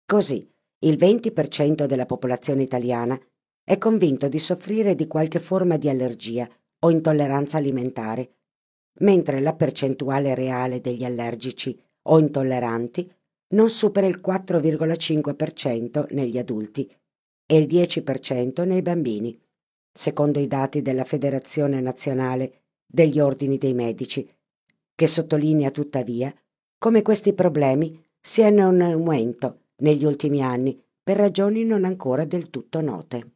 Così, il 20% della popolazione italiana è convinto di soffrire di qualche forma di allergia o intolleranza alimentare, mentre la percentuale reale degli allergici o intolleranti non supera il 4,5% negli adulti e il 10% nei bambini, secondo i dati della Federazione Nazionale degli Ordini dei Medici, che sottolinea tuttavia come questi problemi siano in aumento negli ultimi anni per ragioni non ancora del tutto note.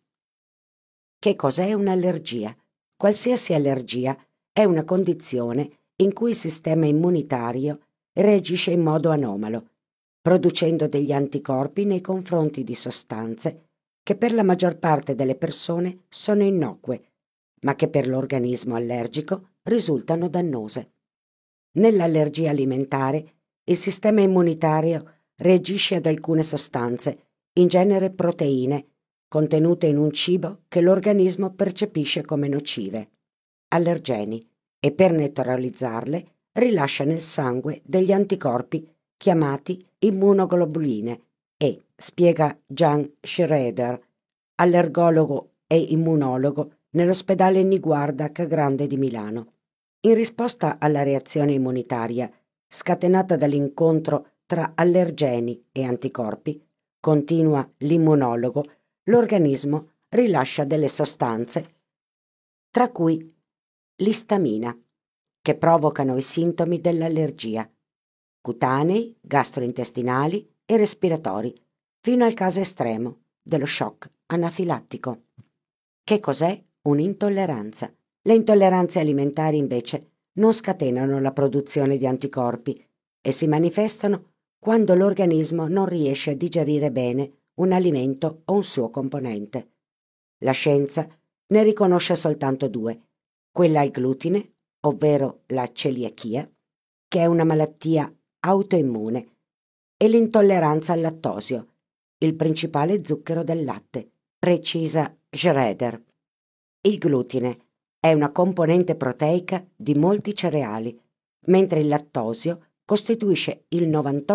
Che cos'è un'allergia? Qualsiasi allergia è una condizione in cui il sistema immunitario reagisce in modo anomalo, producendo degli anticorpi nei confronti di sostanze che per la maggior parte delle persone sono innocue, ma che per l'organismo allergico risultano dannose. Nell'allergia alimentare, il sistema immunitario reagisce ad alcune sostanze, in genere proteine, contenute in un cibo che l'organismo percepisce come nocive, allergeni, e per neutralizzarle rilascia nel sangue degli anticorpi chiamati immunoglobuline e, spiega Jan Schroeder, allergologo e immunologo nell'ospedale Niguarda Grande di Milano. In risposta alla reazione immunitaria scatenata dall'incontro tra allergeni e anticorpi, continua l'immunologo, l'organismo rilascia delle sostanze, tra cui l'istamina, che provocano i sintomi dell'allergia, cutanei, gastrointestinali e respiratori, fino al caso estremo dello shock anafilattico. Che cos'è un'intolleranza? Le intolleranze alimentari, invece, non scatenano la produzione di anticorpi e si manifestano quando l'organismo non riesce a digerire bene un alimento o un suo componente. La scienza ne riconosce soltanto due: quella al glutine, ovvero la celiachia, che è una malattia autoimmune, e l'intolleranza al lattosio, il principale zucchero del latte, precisa Schroeder. Il glutine è una componente proteica di molti cereali, mentre il lattosio costituisce il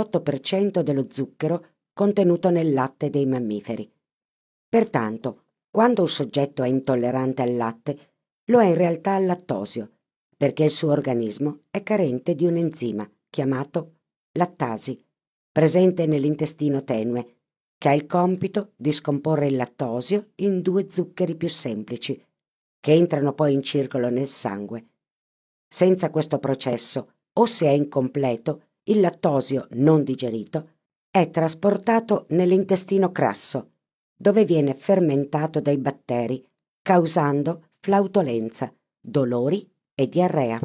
98% dello zucchero contenuto nel latte dei mammiferi. Pertanto, quando un soggetto è intollerante al latte, lo è in realtà al lattosio, perché il suo organismo è carente di un enzima chiamato lattasi, presente nell'intestino tenue, che ha il compito di scomporre il lattosio in due zuccheri più semplici, che entrano poi in circolo nel sangue. Senza questo processo, o se è incompleto, il lattosio non digerito è trasportato nell'intestino crasso, dove viene fermentato dai batteri, causando flautolenza, dolori e diarrea.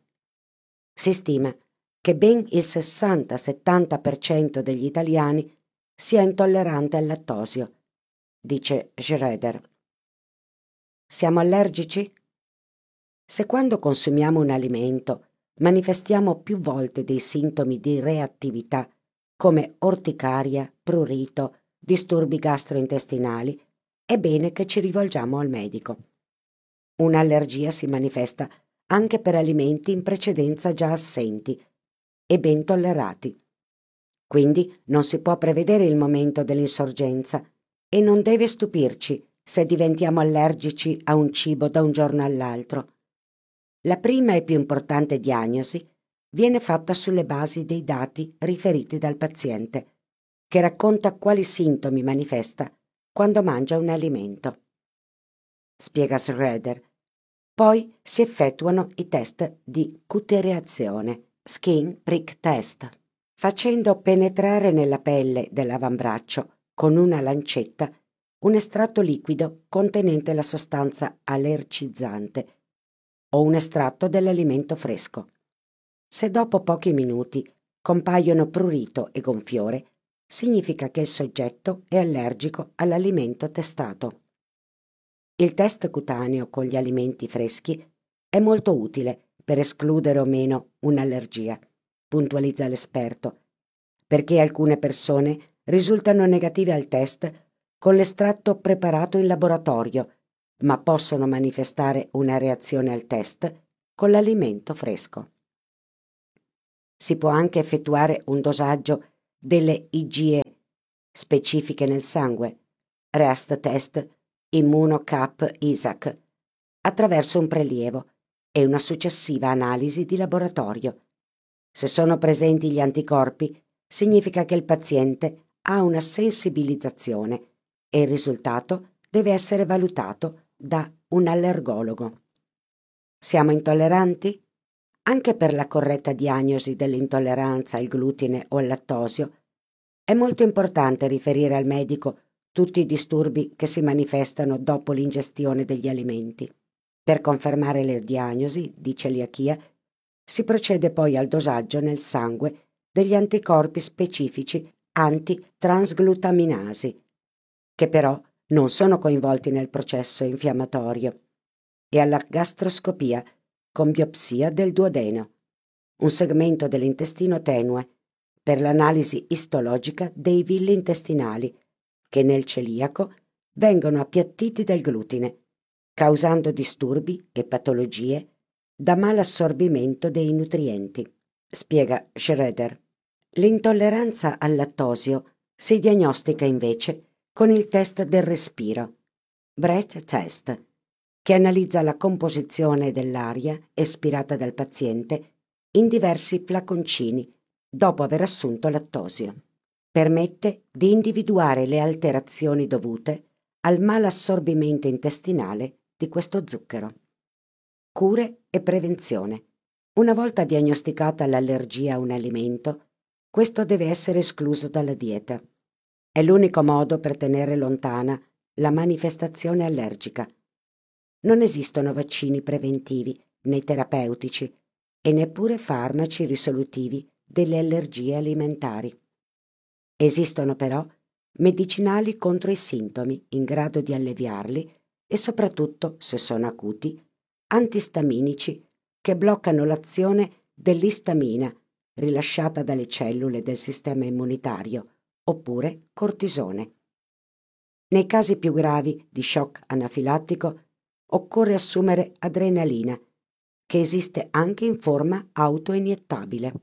Si stima che ben il 60-70% degli italiani sia intollerante al lattosio, dice Schroeder. Siamo allergici? Se quando consumiamo un alimento manifestiamo più volte dei sintomi di reattività come orticaria, prurito, disturbi gastrointestinali, è bene che ci rivolgiamo al medico. Un'allergia si manifesta anche per alimenti in precedenza già assenti e ben tollerati. Quindi non si può prevedere il momento dell'insorgenza e non deve stupirci se diventiamo allergici a un cibo da un giorno all'altro. La prima e più importante diagnosi viene fatta sulle basi dei dati riferiti dal paziente, che racconta quali sintomi manifesta quando mangia un alimento. Spiega Schroeder. Poi si effettuano i test di cutereazione, skin prick test, facendo penetrare nella pelle dell'avambraccio con una lancetta un estratto liquido contenente la sostanza allergizzante o un estratto dell'alimento fresco. Se dopo pochi minuti compaiono prurito e gonfiore, significa che il soggetto è allergico all'alimento testato. Il test cutaneo con gli alimenti freschi è molto utile per escludere o meno un'allergia, puntualizza l'esperto, perché alcune persone risultano negative al test con l'estratto preparato in laboratorio, ma possono manifestare una reazione al test con l'alimento fresco. Si può anche effettuare un dosaggio delle IgE specifiche nel sangue, REAST test, ImmunoCAP-ISAC, attraverso un prelievo e una successiva analisi di laboratorio. Se sono presenti gli anticorpi, significa che il paziente ha una sensibilizzazione e il risultato deve essere valutato da un allergologo. Siamo intolleranti? Anche per la corretta diagnosi dell'intolleranza al glutine o al lattosio, è molto importante riferire al medico tutti i disturbi che si manifestano dopo l'ingestione degli alimenti. Per confermare le diagnosi di celiachia, si procede poi al dosaggio nel sangue degli anticorpi specifici antitransglutaminasi, che però non sono coinvolti nel processo infiammatorio, e alla gastroscopia con biopsia del duodeno, un segmento dell'intestino tenue, per l'analisi istologica dei villi intestinali, che nel celiaco vengono appiattiti dal glutine, causando disturbi e patologie da malassorbimento dei nutrienti, spiega Schroeder. L'intolleranza al lattosio si diagnostica invece con il test del respiro, breath test, che analizza la composizione dell'aria espirata dal paziente in diversi flaconcini dopo aver assunto lattosio. Permette di individuare le alterazioni dovute al malassorbimento intestinale di questo zucchero. Cure e prevenzione. Una volta diagnosticata l'allergia a un alimento, questo deve essere escluso dalla dieta. È l'unico modo per tenere lontana la manifestazione allergica. Non esistono vaccini preventivi né terapeutici e neppure farmaci risolutivi delle allergie alimentari. Esistono però medicinali contro i sintomi in grado di alleviarli e soprattutto, se sono acuti, antistaminici che bloccano l'azione dell'istamina rilasciata dalle cellule del sistema immunitario, oppure cortisone. Nei casi più gravi di shock anafilattico occorre assumere adrenalina, che esiste anche in forma autoiniettabile.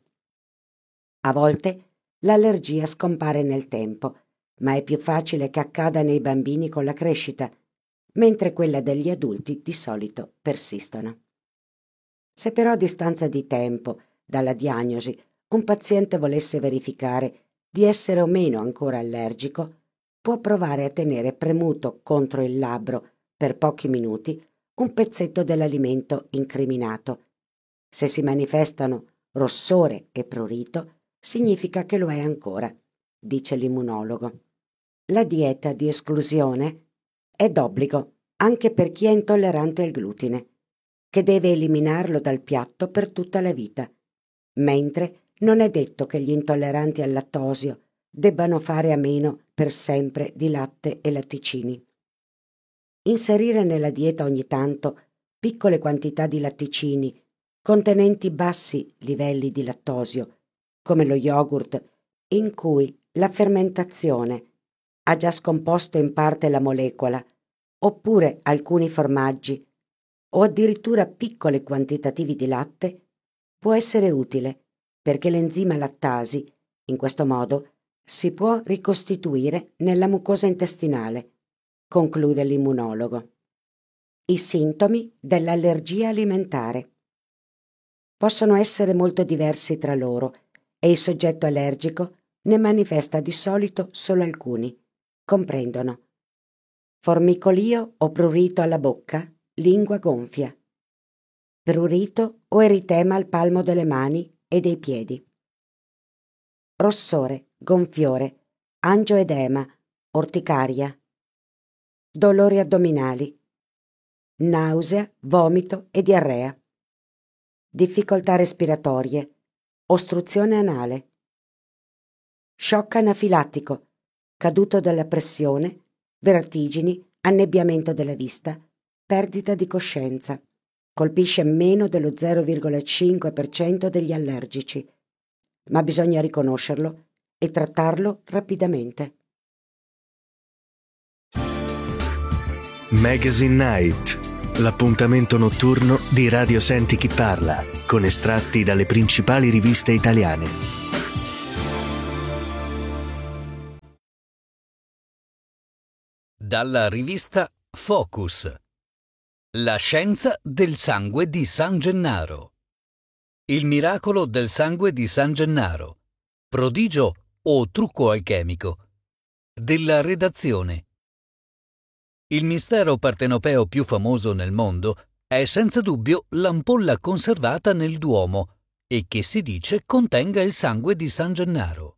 A volte l'allergia scompare nel tempo, ma è più facile che accada nei bambini con la crescita, mentre quella degli adulti di solito persistono. Se però a distanza di tempo dalla diagnosi un paziente volesse verificare di essere o meno ancora allergico, può provare a tenere premuto contro il labbro per pochi minuti un pezzetto dell'alimento incriminato. Se si manifestano rossore e prurito, significa che lo è ancora, dice l'immunologo. La dieta di esclusione è d'obbligo anche per chi è intollerante al glutine, che deve eliminarlo dal piatto per tutta la vita, mentre non è detto che gli intolleranti al lattosio debbano fare a meno per sempre di latte e latticini. Inserire nella dieta ogni tanto piccole quantità di latticini contenenti bassi livelli di lattosio, come lo yogurt, in cui la fermentazione ha già scomposto in parte la molecola, oppure alcuni formaggi, o addirittura piccoli quantitativi di latte, può essere utile perché l'enzima lattasi, in questo modo, si può ricostituire nella mucosa intestinale, conclude l'immunologo. I sintomi dell'allergia alimentare possono essere molto diversi tra loro e il soggetto allergico ne manifesta di solito solo alcuni. Comprendono formicolio o prurito alla bocca, lingua gonfia, prurito o eritema al palmo delle mani e dei piedi, rossore, gonfiore, angioedema, orticaria, dolori addominali, nausea, vomito e diarrea, difficoltà respiratorie, ostruzione anale, shock anafilattico, caduto dalla pressione, vertigini, annebbiamento della vista, perdita di coscienza. Colpisce meno dello 0,5% degli allergici, ma bisogna riconoscerlo e trattarlo rapidamente. Magazine Night, l'appuntamento notturno di Radio Senti Chi Parla, con estratti dalle principali riviste italiane. Dalla rivista Focus. La scienza del sangue di San Gennaro. Il miracolo del sangue di San Gennaro. Prodigio o trucco alchemico. Della redazione. Il mistero partenopeo più famoso nel mondo è senza dubbio l'ampolla conservata nel Duomo e che si dice contenga il sangue di San Gennaro.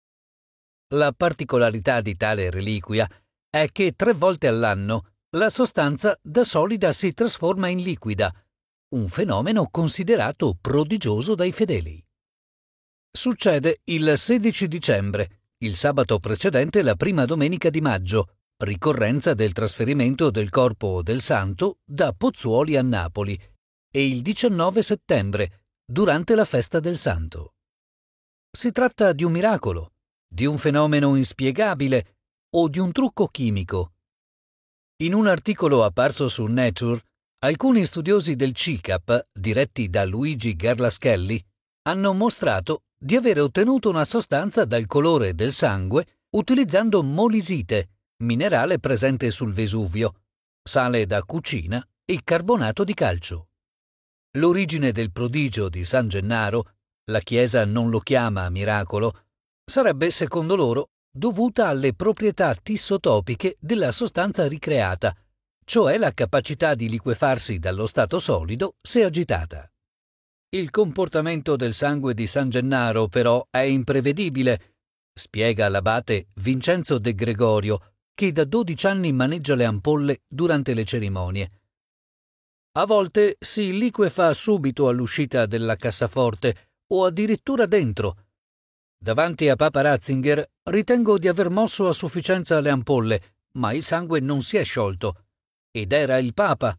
La particolarità di tale reliquia è che 3 volte all'anno la sostanza da solida si trasforma in liquida, un fenomeno considerato prodigioso dai fedeli. Succede il 16 dicembre, il sabato precedente la prima domenica di maggio, ricorrenza del trasferimento del corpo del santo da Pozzuoli a Napoli, e il 19 settembre, durante la festa del santo. Si tratta di un miracolo, di un fenomeno inspiegabile o di un trucco chimico. In un articolo apparso su Nature, alcuni studiosi del CICAP, diretti da Luigi Gerlaschelli, hanno mostrato di aver ottenuto una sostanza dal colore del sangue utilizzando molisite, minerale presente sul Vesuvio, sale da cucina e carbonato di calcio. L'origine del prodigio di San Gennaro, la Chiesa non lo chiama miracolo, sarebbe, secondo loro, dovuta alle proprietà tissotopiche della sostanza ricreata, cioè la capacità di liquefarsi dallo stato solido se agitata. Il comportamento del sangue di San Gennaro, però, è imprevedibile, spiega l'abate Vincenzo De Gregorio, che da 12 anni maneggia le ampolle durante le cerimonie. A volte si liquefa subito all'uscita della cassaforte o addirittura dentro. Davanti a Papa Ratzinger ritengo di aver mosso a sufficienza le ampolle, ma il sangue non si è sciolto. Ed era il Papa.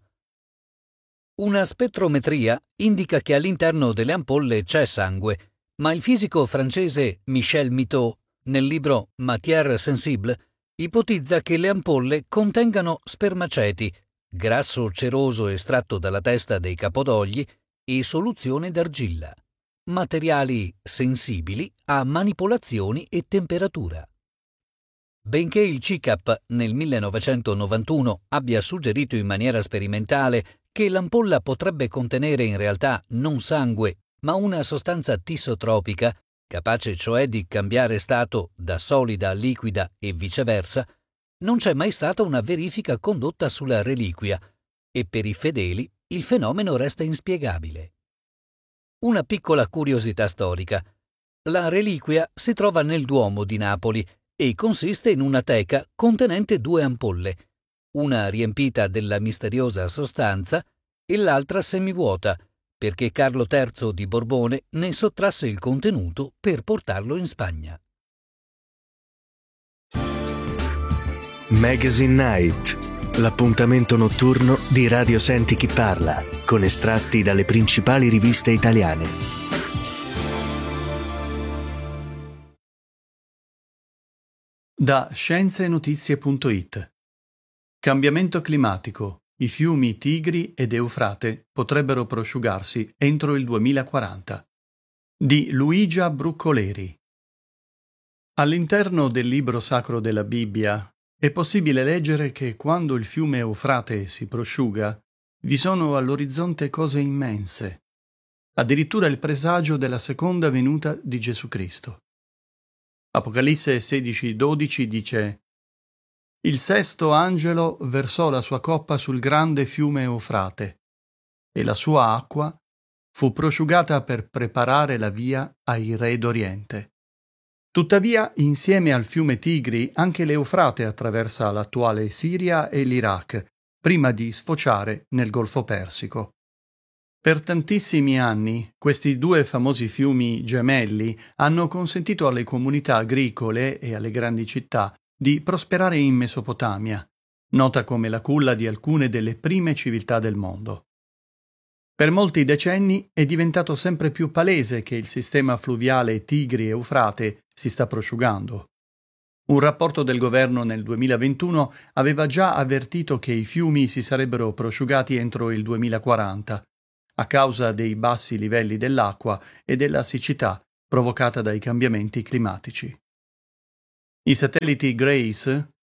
Una spettrometria indica che all'interno delle ampolle c'è sangue, ma il fisico francese Michel Mitot, nel libro Matière sensible, ipotizza che le ampolle contengano spermaceti, grasso ceroso estratto dalla testa dei capodogli e soluzione d'argilla, materiali sensibili a manipolazioni e temperatura. Benché il CICAP nel 1991 abbia suggerito in maniera sperimentale che l'ampolla potrebbe contenere in realtà non sangue, ma una sostanza tissotropica, capace cioè di cambiare stato da solida a liquida e viceversa, non c'è mai stata una verifica condotta sulla reliquia e per i fedeli il fenomeno resta inspiegabile. Una piccola curiosità storica. La reliquia si trova nel Duomo di Napoli e consiste in una teca contenente 2 ampolle, una riempita della misteriosa sostanza e l'altra semivuota, perché Carlo III di Borbone ne sottrasse il contenuto per portarlo in Spagna. Magazine Night, l'appuntamento notturno di Radio Senti Chi Parla, con estratti dalle principali riviste italiane. Da scienzenenotizie.it. Cambiamento climatico. I fiumi Tigri ed Eufrate potrebbero prosciugarsi entro il 2040. Di Luigia Bruccoleri. All'interno del libro sacro della Bibbia è possibile leggere che quando il fiume Eufrate si prosciuga, vi sono all'orizzonte cose immense, addirittura il presagio della seconda venuta di Gesù Cristo. Apocalisse 16:12 dice: Il sesto angelo versò la sua coppa sul grande fiume Eufrate, e la sua acqua fu prosciugata per preparare la via ai re d'Oriente. Tuttavia, insieme al fiume Tigri, anche l'Eufrate attraversa l'attuale Siria e l'Iraq, prima di sfociare nel Golfo Persico. Per tantissimi anni, questi 2 famosi fiumi gemelli hanno consentito alle comunità agricole e alle grandi città di prosperare in Mesopotamia, nota come la culla di alcune delle prime civiltà del mondo. Per molti decenni è diventato sempre più palese che il sistema fluviale Tigri-Eufrate si sta prosciugando. Un rapporto del governo nel 2021 aveva già avvertito che i fiumi si sarebbero prosciugati entro il 2040, a causa dei bassi livelli dell'acqua e della siccità provocata dai cambiamenti climatici. I satelliti GRACE,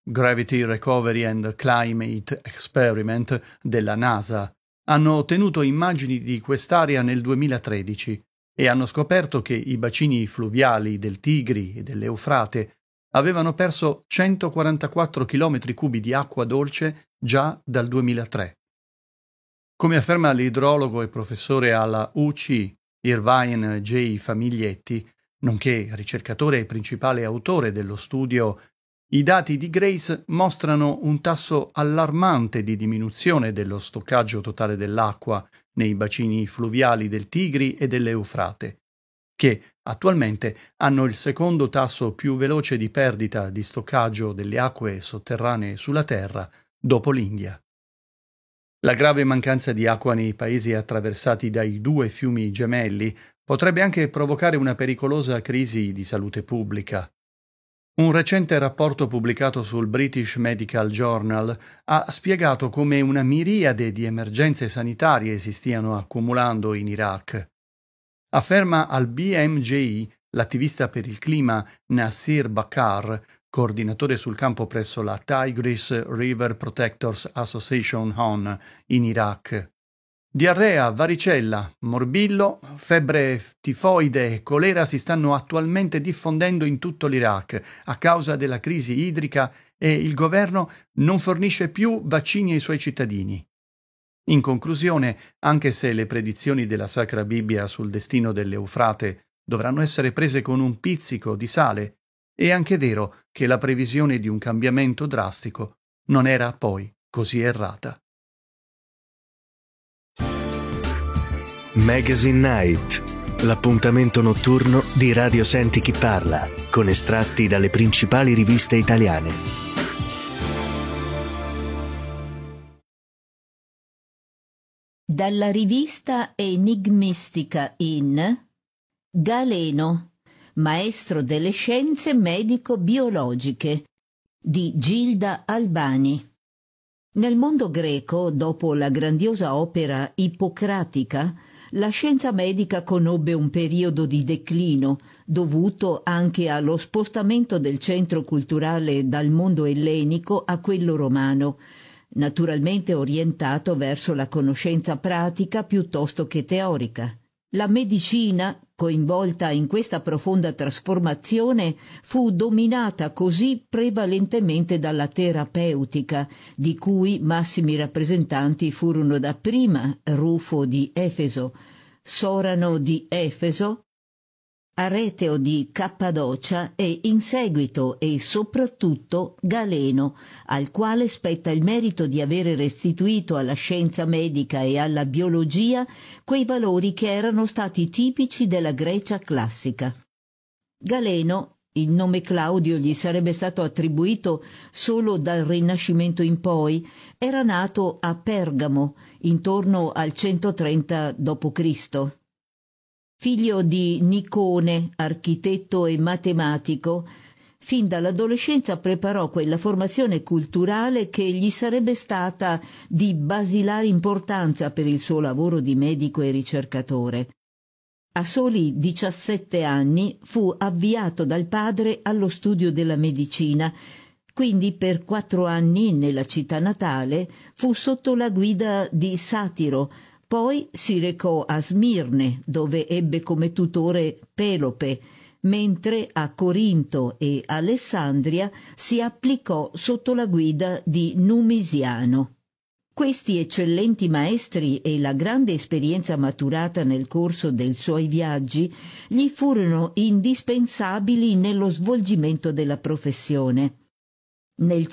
Gravity Recovery and Climate Experiment della NASA, hanno ottenuto immagini di quest'area nel 2013 e hanno scoperto che i bacini fluviali del Tigri e dell'Eufrate avevano perso 144 km cubi di acqua dolce già dal 2003. Come afferma l'idrologo e professore alla UC Irvine J. Famiglietti, nonché ricercatore e principale autore dello studio, i dati di Grace mostrano un tasso allarmante di diminuzione dello stoccaggio totale dell'acqua nei bacini fluviali del Tigri e dell'Eufrate, che attualmente hanno il secondo tasso più veloce di perdita di stoccaggio delle acque sotterranee sulla Terra dopo l'India. La grave mancanza di acqua nei paesi attraversati dai due fiumi gemelli potrebbe anche provocare una pericolosa crisi di salute pubblica. Un recente rapporto pubblicato sul British Medical Journal ha spiegato come una miriade di emergenze sanitarie si stiano accumulando in Iraq. Afferma al BMJ l'attivista per il clima Nasir Bakar, coordinatore sul campo presso la Tigris River Protectors Association HON in Iraq. Diarrea, varicella, morbillo, febbre tifoide e colera si stanno attualmente diffondendo in tutto l'Iraq a causa della crisi idrica e il governo non fornisce più vaccini ai suoi cittadini. In conclusione, anche se le predizioni della Sacra Bibbia sul destino dell'Eufrate dovranno essere prese con un pizzico di sale, è anche vero che la previsione di un cambiamento drastico non era poi così errata. Magazine Night, l'appuntamento notturno di Radio Senti Chi Parla, con estratti dalle principali riviste italiane. Dalla rivista enigmistica in Galeno, maestro delle scienze medico-biologiche, di Gilda Albani. Nel mondo greco, dopo la grandiosa opera ippocratica, la scienza medica conobbe un periodo di declino, dovuto anche allo spostamento del centro culturale dal mondo ellenico a quello romano, naturalmente orientato verso la conoscenza pratica piuttosto che teorica. La medicina, coinvolta in questa profonda trasformazione, fu dominata così prevalentemente dalla terapeutica, di cui massimi rappresentanti furono dapprima Rufo di Efeso, Sorano di Efeso, Areteo di Cappadocia e in seguito e soprattutto Galeno, al quale spetta il merito di avere restituito alla scienza medica e alla biologia quei valori che erano stati tipici della Grecia classica. Galeno, il nome Claudio gli sarebbe stato attribuito solo dal Rinascimento in poi, era nato a Pergamo intorno al 130 d.C. Figlio di Nicone, architetto e matematico, fin dall'adolescenza preparò quella formazione culturale che gli sarebbe stata di basilare importanza per il suo lavoro di medico e ricercatore. A soli 17 anni fu avviato dal padre allo studio della medicina, quindi per 4 anni nella città natale fu sotto la guida di Satiro. Poi si recò a Smirne, dove ebbe come tutore Pelope, mentre a Corinto e Alessandria si applicò sotto la guida di Numisiano. Questi eccellenti maestri e la grande esperienza maturata nel corso dei suoi viaggi gli furono indispensabili nello svolgimento della professione. Nel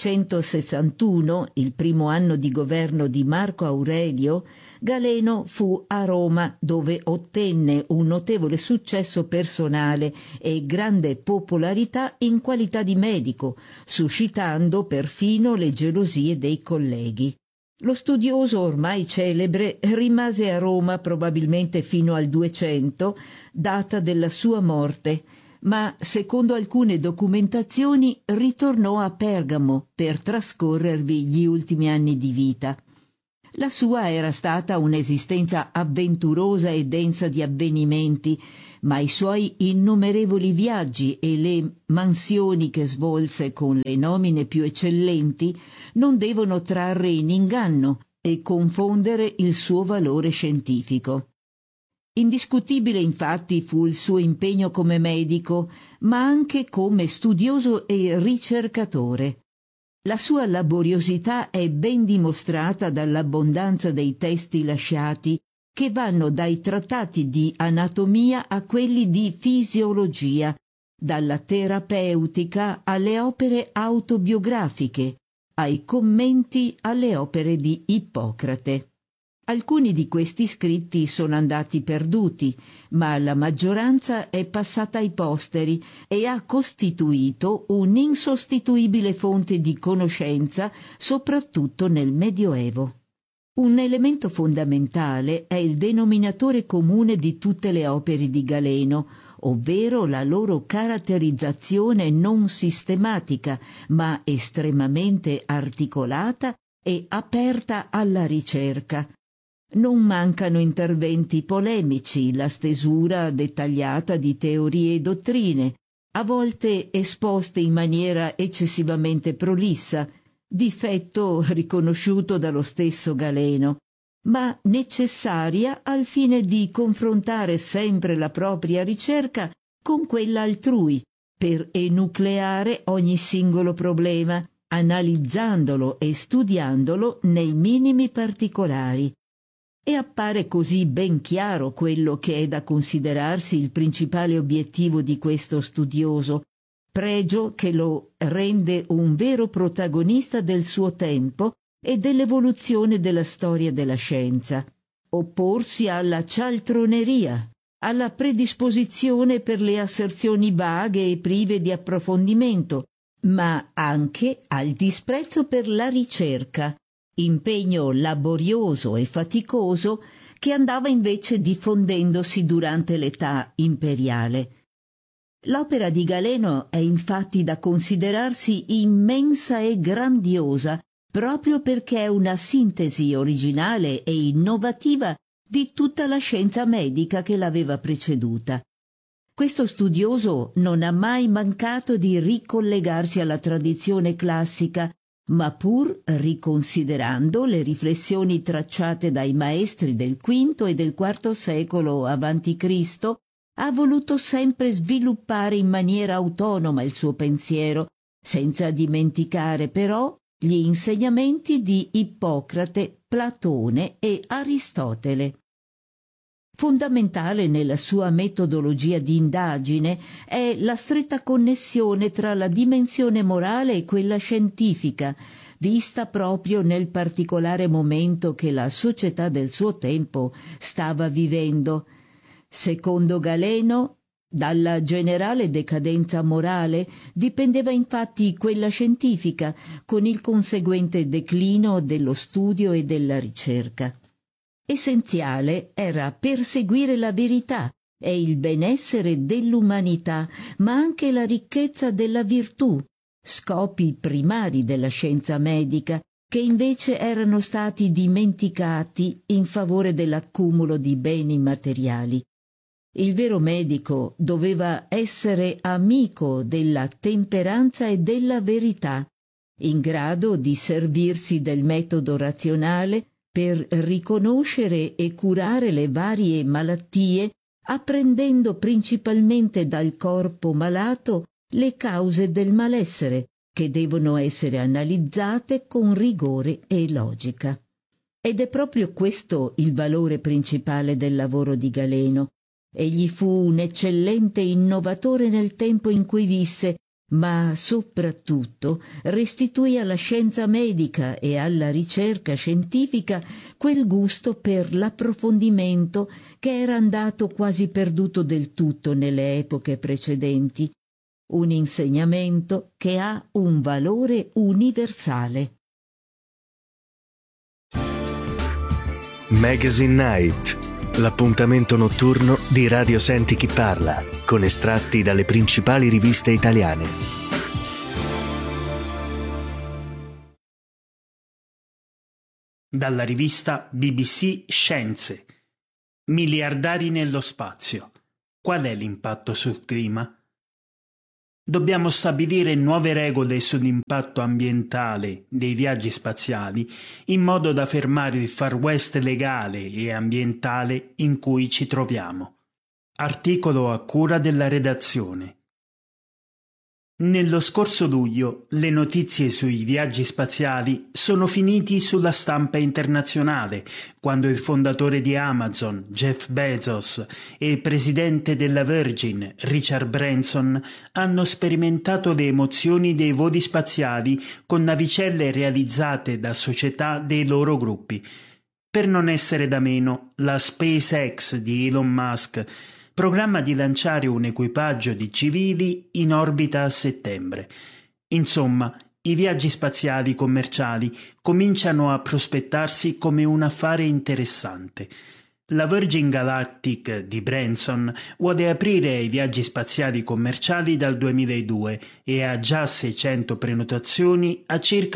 161, il primo anno di governo di Marco Aurelio, Galeno fu a Roma, dove ottenne un notevole successo personale e grande popolarità in qualità di medico, suscitando perfino le gelosie dei colleghi. Lo studioso ormai celebre rimase a Roma probabilmente fino al 200, data della sua morte, ma secondo alcune documentazioni ritornò a Pergamo per trascorrervi gli ultimi anni di vita. La sua era stata un'esistenza avventurosa e densa di avvenimenti, ma i suoi innumerevoli viaggi e le mansioni che svolse con le nomine più eccellenti non devono trarre in inganno e confondere il suo valore scientifico. Indiscutibile infatti fu il suo impegno come medico, ma anche come studioso e ricercatore. La sua laboriosità è ben dimostrata dall'abbondanza dei testi lasciati, che vanno dai trattati di anatomia a quelli di fisiologia, dalla terapeutica alle opere autobiografiche, ai commenti alle opere di Ippocrate. Alcuni di questi scritti sono andati perduti, ma la maggioranza è passata ai posteri e ha costituito un'insostituibile fonte di conoscenza, soprattutto nel Medioevo. Un elemento fondamentale è il denominatore comune di tutte le opere di Galeno, ovvero la loro caratterizzazione non sistematica, ma estremamente articolata e aperta alla ricerca. Non mancano interventi polemici, la stesura dettagliata di teorie e dottrine, a volte esposte in maniera eccessivamente prolissa, difetto riconosciuto dallo stesso Galeno, ma necessaria al fine di confrontare sempre la propria ricerca con quella altrui, per enucleare ogni singolo problema, analizzandolo e studiandolo nei minimi particolari. E appare così ben chiaro quello che è da considerarsi il principale obiettivo di questo studioso, pregio che lo rende un vero protagonista del suo tempo e dell'evoluzione della storia della scienza. Opporsi alla cialtroneria, alla predisposizione per le asserzioni vaghe e prive di approfondimento, ma anche al disprezzo per la ricerca, impegno laborioso e faticoso che andava invece diffondendosi durante l'età imperiale. L'opera di Galeno è infatti da considerarsi immensa e grandiosa proprio perché è una sintesi originale e innovativa di tutta la scienza medica che l'aveva preceduta. Questo studioso non ha mai mancato di ricollegarsi alla tradizione classica, ma pur riconsiderando le riflessioni tracciate dai maestri del V e del IV secolo a.C., ha voluto sempre sviluppare in maniera autonoma il suo pensiero, senza dimenticare però gli insegnamenti di Ippocrate, Platone e Aristotele. Fondamentale nella sua metodologia di indagine è la stretta connessione tra la dimensione morale e quella scientifica, vista proprio nel particolare momento che la società del suo tempo stava vivendo. Secondo Galeno, dalla generale decadenza morale dipendeva infatti quella scientifica, con il conseguente declino dello studio e della ricerca. Essenziale era perseguire la verità e il benessere dell'umanità, ma anche la ricchezza della virtù, scopi primari della scienza medica, che invece erano stati dimenticati in favore dell'accumulo di beni materiali. Il vero medico doveva essere amico della temperanza e della verità, in grado di servirsi del metodo razionale per riconoscere e curare le varie malattie, apprendendo principalmente dal corpo malato le cause del malessere, che devono essere analizzate con rigore e logica. Ed è proprio questo il valore principale del lavoro di Galeno. Egli fu un eccellente innovatore nel tempo in cui visse, ma soprattutto restituì alla scienza medica e alla ricerca scientifica quel gusto per l'approfondimento che era andato quasi perduto del tutto nelle epoche precedenti, un insegnamento che ha un valore universale. Magazine Night, l'appuntamento notturno di Radio Senti Chi Parla, con estratti dalle principali riviste italiane. dalla rivista BBC Scienze. Miliardari nello spazio. Qual è l'impatto sul clima? Dobbiamo stabilire nuove regole sull'impatto ambientale dei viaggi spaziali in modo da fermare il Far West legale e ambientale in cui ci troviamo. Articolo a cura della redazione. Nello scorso luglio le notizie sui viaggi spaziali sono finiti sulla stampa internazionale quando il fondatore di Amazon, Jeff Bezos, e il presidente della Virgin, Richard Branson, hanno sperimentato le emozioni dei voli spaziali con navicelle realizzate da società dei loro gruppi. Per non essere da meno, la SpaceX di Elon Musk programma di lanciare un equipaggio di civili in orbita a settembre. Insomma, i viaggi spaziali commerciali cominciano a prospettarsi come un affare interessante. La Virgin Galactic di Branson vuole aprire ai viaggi spaziali commerciali dal 2002 e ha già 600 prenotazioni a circa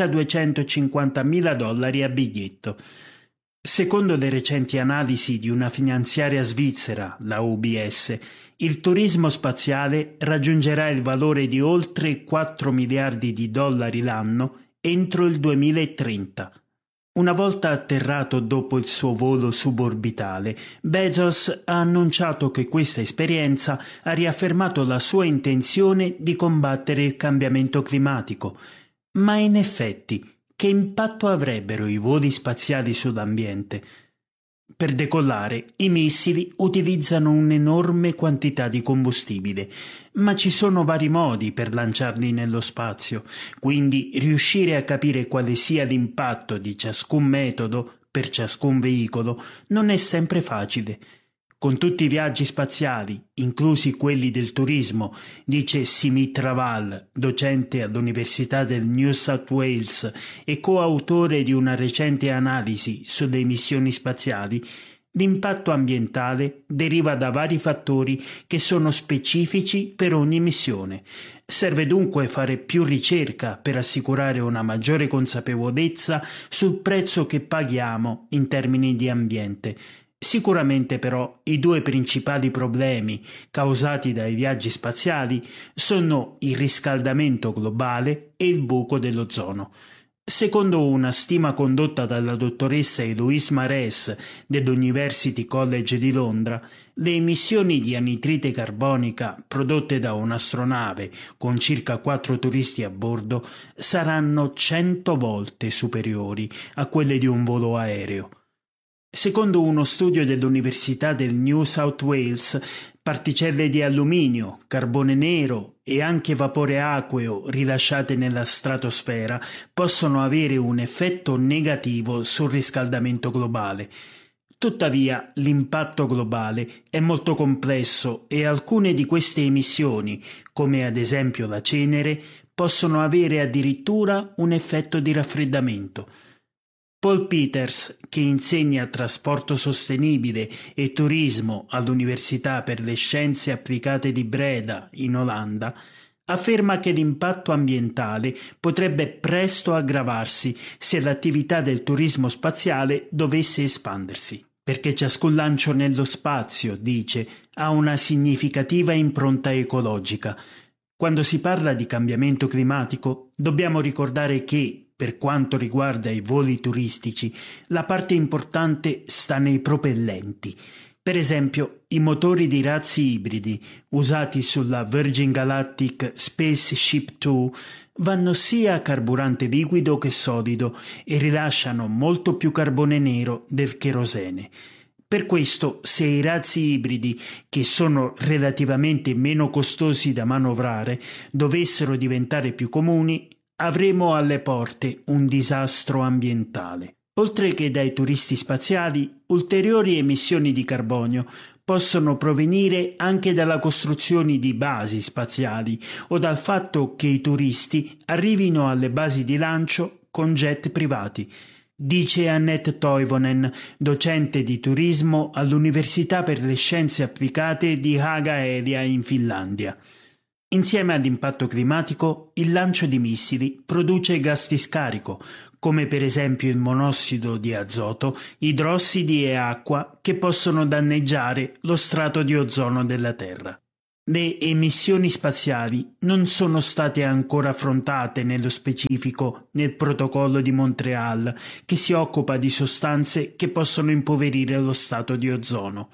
$250.000 a biglietto. Secondo le recenti analisi di una finanziaria svizzera, la UBS, il turismo spaziale raggiungerà il valore di oltre $4 miliardi l'anno entro il 2030. Una volta atterrato dopo il suo volo suborbitale, Bezos ha annunciato che questa esperienza ha riaffermato la sua intenzione di combattere il cambiamento climatico. Ma in effetti, che impatto avrebbero i voli spaziali sull'ambiente? Per decollare, i missili utilizzano un'enorme quantità di combustibile, ma ci sono vari modi per lanciarli nello spazio, quindi riuscire a capire quale sia l'impatto di ciascun metodo per ciascun veicolo non è sempre facile. Con tutti i viaggi spaziali, inclusi quelli del turismo, dice Simit Raval, docente all'Università del New South Wales e coautore di una recente analisi sulle emissioni spaziali, l'impatto ambientale deriva da vari fattori che sono specifici per ogni missione. Serve dunque fare più ricerca per assicurare una maggiore consapevolezza sul prezzo che paghiamo in termini di ambiente. Sicuramente però i due principali problemi causati dai viaggi spaziali sono il riscaldamento globale e il buco dell'ozono. Secondo una stima condotta dalla dottoressa Eloise Mares dell'University College di Londra, le emissioni di anidride carbonica prodotte da un'astronave con circa 4 turisti a bordo saranno 100 volte superiori a quelle di un volo aereo. Secondo uno studio dell'Università del New South Wales, particelle di alluminio, carbone nero e anche vapore acqueo rilasciate nella stratosfera possono avere un effetto negativo sul riscaldamento globale. Tuttavia, l'impatto globale è molto complesso e alcune di queste emissioni, come ad esempio la cenere, possono avere addirittura un effetto di raffreddamento. Paul Peters, che insegna trasporto sostenibile e turismo all'Università per le Scienze Applicate di Breda, in Olanda, afferma che l'impatto ambientale potrebbe presto aggravarsi se l'attività del turismo spaziale dovesse espandersi, perché ciascun lancio nello spazio, dice, ha una significativa impronta ecologica. Quando si parla di cambiamento climatico, dobbiamo ricordare che, per quanto riguarda i voli turistici, la parte importante sta nei propellenti. Per esempio, i motori di razzi ibridi usati sulla Virgin Galactic Spaceship 2 vanno sia a carburante liquido che solido e rilasciano molto più carbone nero del cherosene. Per questo, se i razzi ibridi, che sono relativamente meno costosi da manovrare, dovessero diventare più comuni, avremo alle porte un disastro ambientale. Oltre che dai turisti spaziali, ulteriori emissioni di carbonio possono provenire anche dalla costruzione di basi spaziali o dal fatto che i turisti arrivino alle basi di lancio con jet privati, dice Annette Toivonen, docente di turismo all'Università per le Scienze Applicate di Haaga-Helia in Finlandia. Insieme all'impatto climatico, il lancio di missili produce gas di scarico, come per esempio il monossido di azoto, idrossidi e acqua, che possono danneggiare lo strato di ozono della Terra. Le emissioni spaziali non sono state ancora affrontate nello specifico nel protocollo di Montreal, che si occupa di sostanze che possono impoverire lo strato di ozono.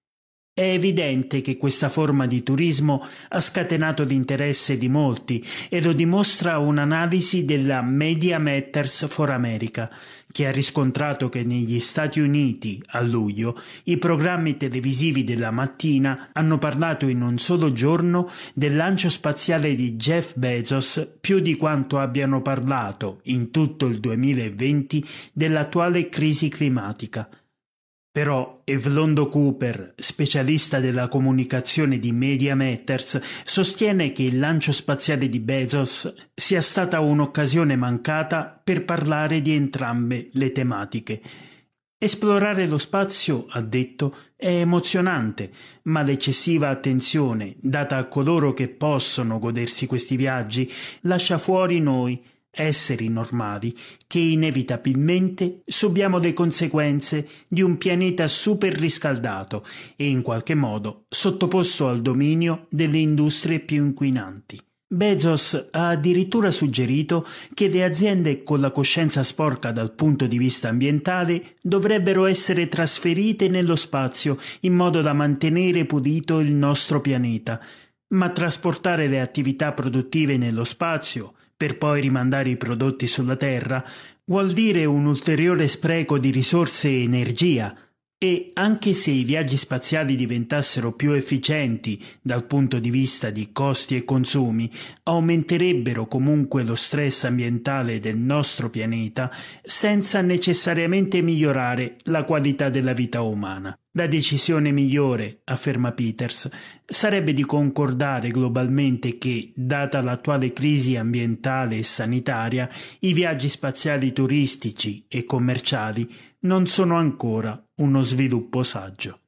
È evidente che questa forma di turismo ha scatenato l'interesse di molti e lo dimostra un'analisi della Media Matters for America, che ha riscontrato che negli Stati Uniti, a luglio, i programmi televisivi della mattina hanno parlato in un solo giorno del lancio spaziale di Jeff Bezos più di quanto abbiano parlato in tutto il 2020 dell'attuale crisi climatica. Però Evlondo Cooper, specialista della comunicazione di Media Matters, sostiene che il lancio spaziale di Bezos sia stata un'occasione mancata per parlare di entrambe le tematiche. Esplorare lo spazio, ha detto, è emozionante, ma l'eccessiva attenzione data a coloro che possono godersi questi viaggi lascia fuori noi, esseri normali, che inevitabilmente subiamo le conseguenze di un pianeta super riscaldato e in qualche modo sottoposto al dominio delle industrie più inquinanti. Bezos ha addirittura suggerito che le aziende con la coscienza sporca dal punto di vista ambientale dovrebbero essere trasferite nello spazio in modo da mantenere pulito il nostro pianeta, ma trasportare le attività produttive nello spazio per poi rimandare i prodotti sulla Terra, vuol dire un ulteriore spreco di risorse e energia, e anche se i viaggi spaziali diventassero più efficienti dal punto di vista di costi e consumi, aumenterebbero comunque lo stress ambientale del nostro pianeta senza necessariamente migliorare la qualità della vita umana. La decisione migliore, afferma Peters, sarebbe di concordare globalmente che, data l'attuale crisi ambientale e sanitaria, i viaggi spaziali turistici e commerciali non sono ancora uno sviluppo saggio.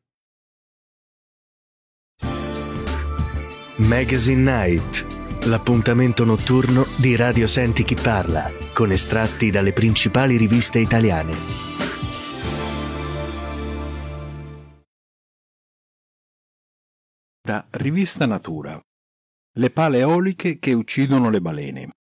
Magazine Night, l'appuntamento notturno di Radio Senti Chi Parla, con estratti dalle principali riviste italiane. Da Rivista Natura. Le pale eoliche che uccidono le balene.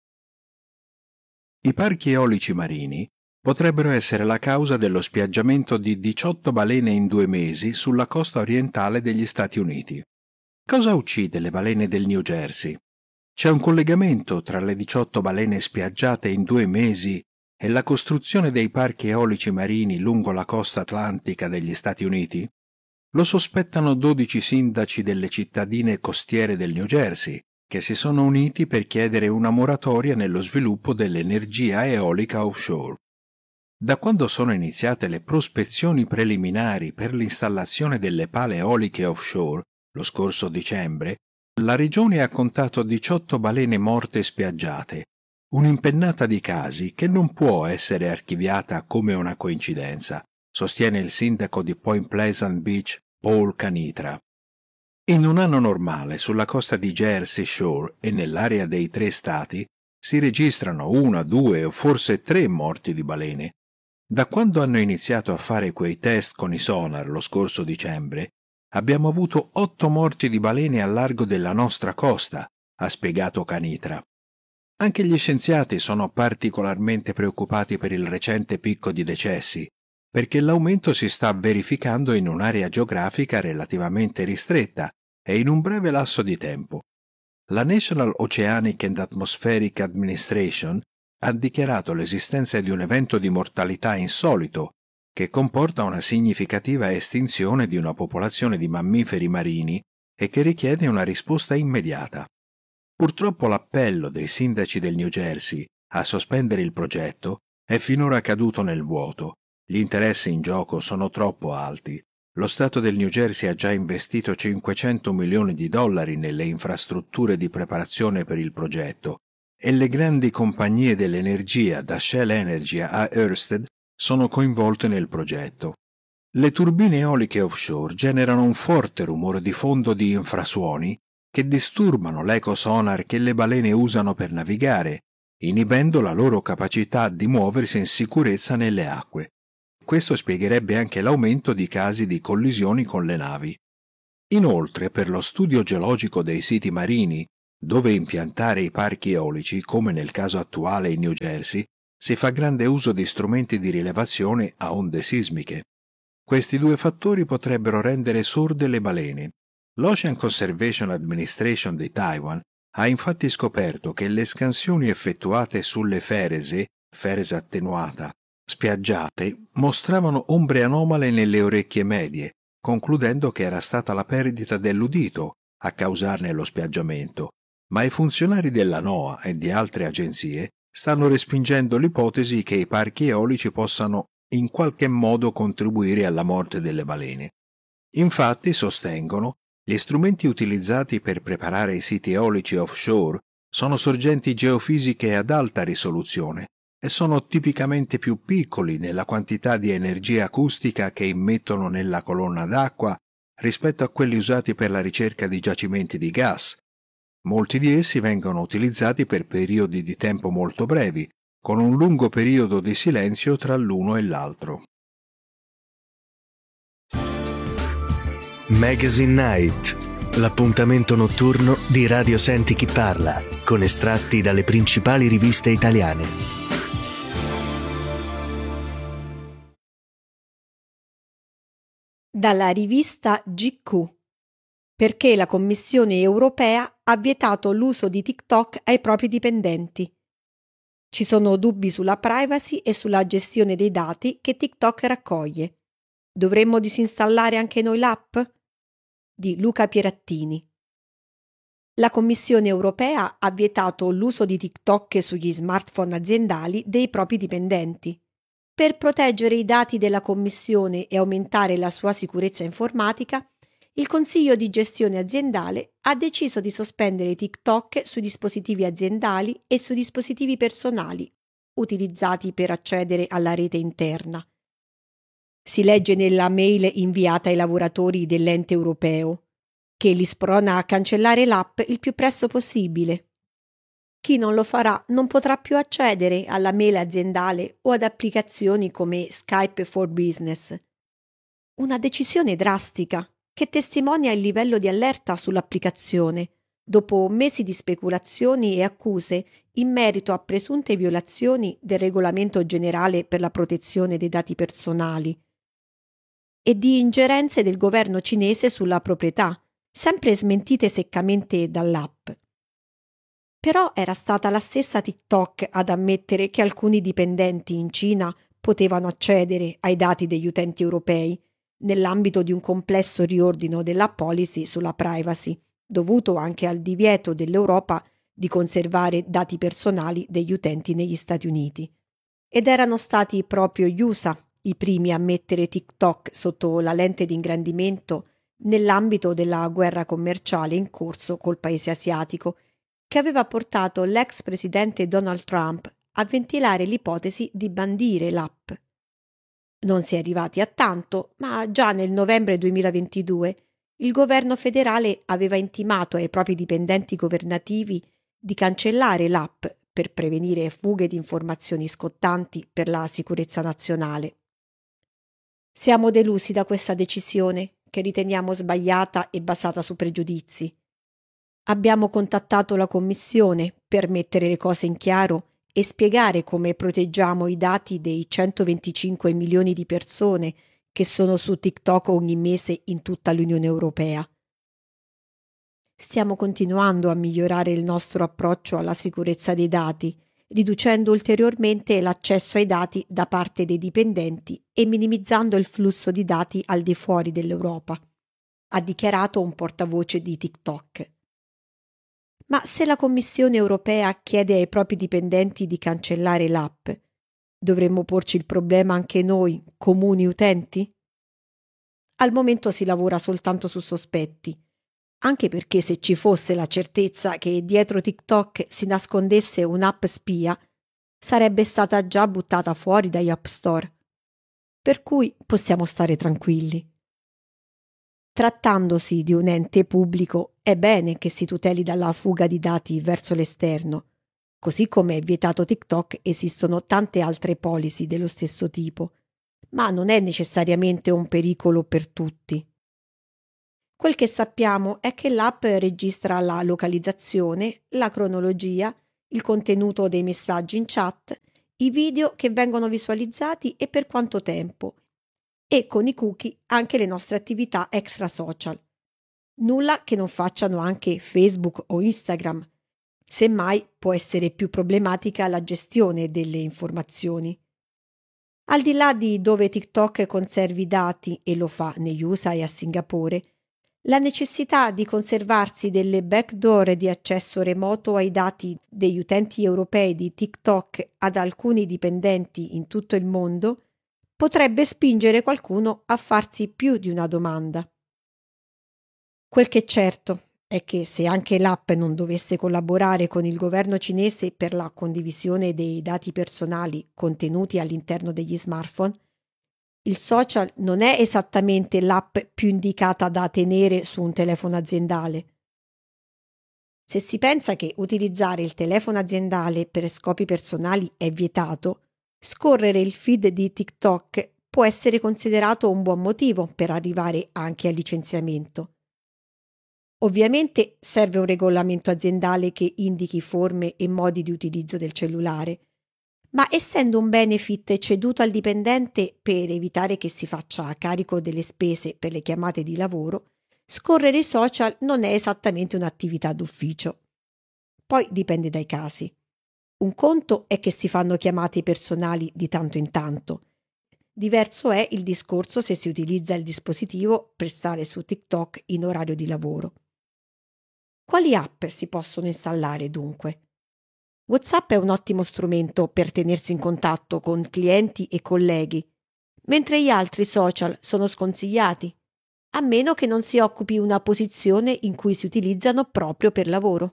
I parchi eolici marini potrebbero essere la causa dello spiaggiamento di 18 balene in 2 mesi sulla costa orientale degli Stati Uniti. Cosa uccide le balene del New Jersey? C'è un collegamento tra le 18 balene spiaggiate in 2 mesi e la costruzione dei parchi eolici marini lungo la costa atlantica degli Stati Uniti? Lo sospettano 12 sindaci delle cittadine costiere del New Jersey, che si sono uniti per chiedere una moratoria nello sviluppo dell'energia eolica offshore. Da quando sono iniziate le prospezioni preliminari per l'installazione delle pale eoliche offshore, lo scorso dicembre, la regione ha contato 18 balene morte spiaggiate, un'impennata di casi che non può essere archiviata come una coincidenza, sostiene il sindaco di Point Pleasant Beach, Paul Canitra. In un anno normale, sulla costa di Jersey Shore e nell'area dei 3 stati, si registrano 1, 2 o forse 3 morti di balene. Da quando hanno iniziato a fare quei test con i sonar lo scorso dicembre, abbiamo avuto 8 morti di balene al largo della nostra costa, ha spiegato Canitra. Anche gli scienziati sono particolarmente preoccupati per il recente picco di decessi, perché l'aumento si sta verificando in un'area geografica relativamente ristretta e in un breve lasso di tempo. La National Oceanic and Atmospheric Administration ha dichiarato l'esistenza di un evento di mortalità insolito che comporta una significativa estinzione di una popolazione di mammiferi marini e che richiede una risposta immediata. Purtroppo l'appello dei sindaci del New Jersey a sospendere il progetto è finora caduto nel vuoto. Gli interessi in gioco sono troppo alti. Lo Stato del New Jersey ha già investito $500 milioni nelle infrastrutture di preparazione per il progetto e le grandi compagnie dell'energia, da Shell Energy a Ørsted, sono coinvolte nel progetto. Le turbine eoliche offshore generano un forte rumore di fondo di infrasuoni che disturbano l'ecosonar che le balene usano per navigare, inibendo la loro capacità di muoversi in sicurezza nelle acque. Questo spiegherebbe anche l'aumento di casi di collisioni con le navi. Inoltre, per lo studio geologico dei siti marini, dove impiantare i parchi eolici, come nel caso attuale in New Jersey, si fa grande uso di strumenti di rilevazione a onde sismiche. Questi due fattori potrebbero rendere sorde le balene. L'Ocean Conservation Administration di Taiwan ha infatti scoperto che le scansioni effettuate sulle ferese attenuata, spiaggiate, mostravano ombre anomale nelle orecchie medie, concludendo che era stata la perdita dell'udito a causarne lo spiaggiamento, ma i funzionari della NOAA e di altre agenzie stanno respingendo l'ipotesi che i parchi eolici possano in qualche modo contribuire alla morte delle balene. Infatti, sostengono, gli strumenti utilizzati per preparare i siti eolici offshore sono sorgenti geofisiche ad alta risoluzione e sono tipicamente più piccoli nella quantità di energia acustica che immettono nella colonna d'acqua rispetto a quelli usati per la ricerca di giacimenti di gas. Molti di essi vengono utilizzati per periodi di tempo molto brevi, con un lungo periodo di silenzio tra l'uno e l'altro. Magazine Night, l'appuntamento notturno di Radio Senti Chi Parla, con estratti dalle principali riviste italiane. Dalla rivista GQ. Perché la Commissione europea ha vietato l'uso di TikTok ai propri dipendenti. Ci sono dubbi sulla privacy e sulla gestione dei dati che TikTok raccoglie. Dovremmo disinstallare anche noi l'app? Di Luca Pierattini. La Commissione europea ha vietato l'uso di TikTok sugli smartphone aziendali dei propri dipendenti. Per proteggere i dati della Commissione e aumentare la sua sicurezza informatica, il Consiglio di gestione aziendale ha deciso di sospendere TikTok sui dispositivi aziendali e sui dispositivi personali utilizzati per accedere alla rete interna. Si legge nella mail inviata ai lavoratori dell'ente europeo, che li sprona a cancellare l'app il più presto possibile. Chi non lo farà non potrà più accedere alla mail aziendale o ad applicazioni come Skype for Business. Una decisione drastica che testimonia il livello di allerta sull'applicazione, dopo mesi di speculazioni e accuse in merito a presunte violazioni del Regolamento generale per la protezione dei dati personali e di ingerenze del governo cinese sulla proprietà, sempre smentite seccamente dall'app. Però era stata la stessa TikTok ad ammettere che alcuni dipendenti in Cina potevano accedere ai dati degli utenti europei nell'ambito di un complesso riordino della policy sulla privacy, dovuto anche al divieto dell'Europa di conservare dati personali degli utenti negli Stati Uniti. Ed erano stati proprio gli USA i primi a mettere TikTok sotto la lente di ingrandimento nell'ambito della guerra commerciale in corso col paese asiatico, che aveva portato l'ex presidente Donald Trump a ventilare l'ipotesi di bandire l'app. Non si è arrivati a tanto, ma già nel novembre 2022 il governo federale aveva intimato ai propri dipendenti governativi di cancellare l'app per prevenire fughe di informazioni scottanti per la sicurezza nazionale. Siamo delusi da questa decisione, che riteniamo sbagliata e basata su pregiudizi. Abbiamo contattato la Commissione per mettere le cose in chiaro e spiegare come proteggiamo i dati dei 125 milioni di persone che sono su TikTok ogni mese in tutta l'Unione Europea. Stiamo continuando a migliorare il nostro approccio alla sicurezza dei dati, riducendo ulteriormente l'accesso ai dati da parte dei dipendenti e minimizzando il flusso di dati al di fuori dell'Europa, ha dichiarato un portavoce di TikTok. Ma se la Commissione europea chiede ai propri dipendenti di cancellare l'app, dovremmo porci il problema anche noi, comuni utenti? Al momento si lavora soltanto su sospetti, anche perché se ci fosse la certezza che dietro TikTok si nascondesse un'app spia, sarebbe stata già buttata fuori dagli App Store. Per cui possiamo stare tranquilli. trattandosi di un ente pubblico, è bene che si tuteli dalla fuga di dati verso l'esterno. Così come è vietato TikTok, esistono tante altre policy dello stesso tipo, ma non è necessariamente un pericolo per tutti. Quel che sappiamo è che l'app registra la localizzazione, la cronologia, il contenuto dei messaggi in chat, i video che vengono visualizzati e per quanto tempo, e con i cookie anche le nostre attività extra social. Nulla che non facciano anche Facebook o Instagram. Semmai può essere più problematica la gestione delle informazioni. Al di là di dove TikTok conservi i dati, e lo fa negli USA e a Singapore, la necessità di conservarsi delle backdoor di accesso remoto ai dati degli utenti europei di TikTok ad alcuni dipendenti in tutto il mondo potrebbe spingere qualcuno a farsi più di una domanda. Quel che è certo è che se anche l'app non dovesse collaborare con il governo cinese per la condivisione dei dati personali contenuti all'interno degli smartphone, il social non è esattamente l'app più indicata da tenere su un telefono aziendale. Se si pensa che utilizzare il telefono aziendale per scopi personali è vietato, scorrere il feed di TikTok può essere considerato un buon motivo per arrivare anche al licenziamento. Ovviamente serve un regolamento aziendale che indichi forme e modi di utilizzo del cellulare, ma essendo un benefit ceduto al dipendente per evitare che si faccia a carico delle spese per le chiamate di lavoro, scorrere i social non è esattamente un'attività d'ufficio. Poi dipende dai casi. Un conto è che si fanno chiamate personali di tanto in tanto. Diverso è il discorso se si utilizza il dispositivo per stare su TikTok in orario di lavoro. Quali app si possono installare dunque? WhatsApp è un ottimo strumento per tenersi in contatto con clienti e colleghi, mentre gli altri social sono sconsigliati, a meno che non si occupi una posizione in cui si utilizzano proprio per lavoro.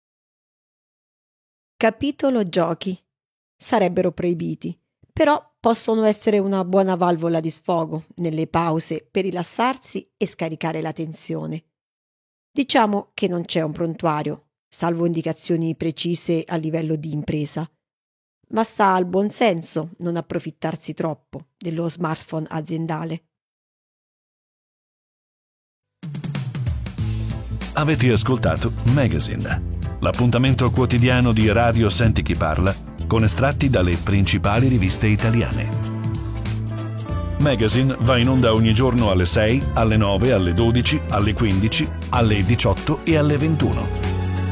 Capitolo giochi. Sarebbero proibiti, però possono essere una buona valvola di sfogo nelle pause per rilassarsi e scaricare la tensione. Diciamo che non c'è un prontuario, salvo indicazioni precise a livello di impresa, ma sta al buon senso non approfittarsi troppo dello smartphone aziendale. Avete ascoltato Magazine, l'appuntamento quotidiano di Radio Senti Chi Parla con estratti dalle principali riviste italiane. Magazine va in onda ogni giorno alle 6, alle 9, alle 12, alle 15, alle 18 e alle 21.